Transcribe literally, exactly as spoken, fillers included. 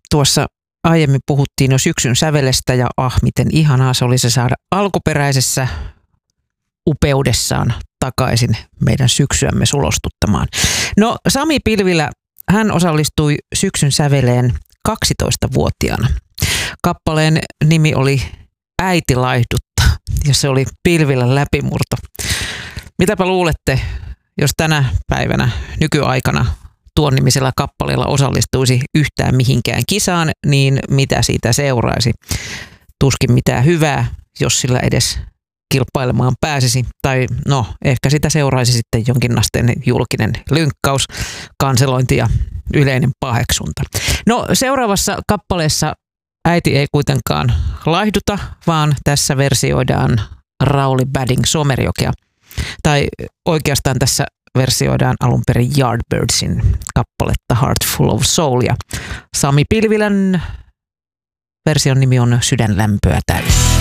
tuossa aiemmin puhuttiin jo syksyn sävelestä ja ah, miten ihanaa se olisi saada alkuperäisessä upeudessaan takaisin meidän syksyämme sulostuttamaan. No Sami Pilvilä, hän osallistui syksyn säveleen kaksitoistavuotiaana. Kappaleen nimi oli Äiti laihdutta ja se oli Pilvilän läpimurto. Mitäpä luulette, jos tänä päivänä nykyaikana tuon nimisellä kappaleella osallistuisi yhtään mihinkään kisaan, niin mitä siitä seuraisi? Tuskin mitään hyvää, jos sillä edes kilpailemaan pääsisi. Tai no, ehkä sitä seuraisi sitten jonkinlaisten julkinen lynkkaus, kanselointi ja yleinen paheksunta. No seuraavassa kappaleessa Äiti ei kuitenkaan laihduta, vaan tässä versioidaan Rauli Badding Somerjokea. Tai oikeastaan tässä versioidaan alun perin Yardbirdsin kappaletta Heart Full of Soul. Ja Sami Pilvilän version nimi on Sydänlämpöä täynnä.